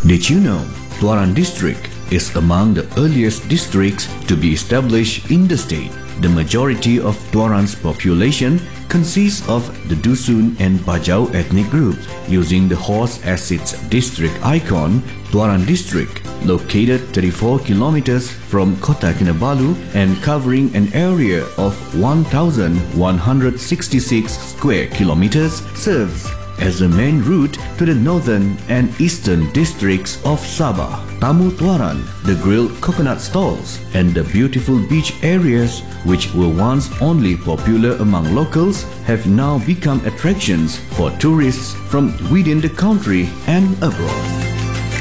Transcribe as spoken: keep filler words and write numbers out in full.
Did you know Tuaran District is among the earliest districts to be established in the state? The majority of Tuaran's population consists of the Dusun and Bajau ethnic groups. Using the horse as its district icon, Tuaran District, located thirty-four kilometers from Kota Kinabalu and covering an area of one thousand one hundred sixty-six square kilometers, serves as the main route to the northern and eastern districts of Sabah. Tamu Tuaran, the grilled coconut stalls, and the beautiful beach areas which were once only popular among locals have now become attractions for tourists from within the country and abroad.